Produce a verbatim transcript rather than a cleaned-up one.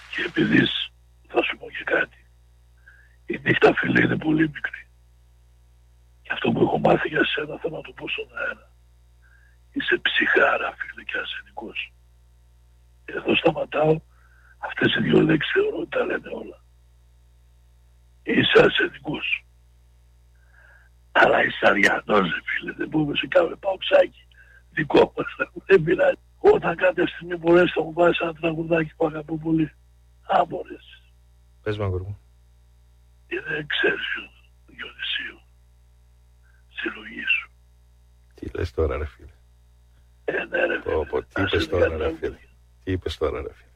Και επειδή θα σου πω και κάτι, η νύχτα φίλε είναι πολύ μικρή. Και αυτό που έχω μάθει για σένα θέλω να το πω στον αέρα. Είσαι ψυχάρα φίλε και αρσενικός. Εδώ σταματάω, αυτές οι δύο λέξεις θεωρώ ότι τα λένε όλα. Είσαι αρσενικός. Αλλά είσαι αριανός ρε φίλε, δεν μπορούμε σε κάνουμε παουξάκι δικό μας, δεν πειράζει. Όταν κάποια στιγμή μπορέσεις θα μου βάλεις ένα τραγουδάκι που αγαπώ πολύ. Αν μπορέσεις. Πες με αγόρι μου. Είναι εξαίρεσιο Διονυσίου. Συλλογή σου. Τι λες τώρα ρε φίλε. Ε, ναι ρε φίλε. Πω, πω, τι είπες τώρα ρε φίλε. Τι είπες τώρα ρε φίλε.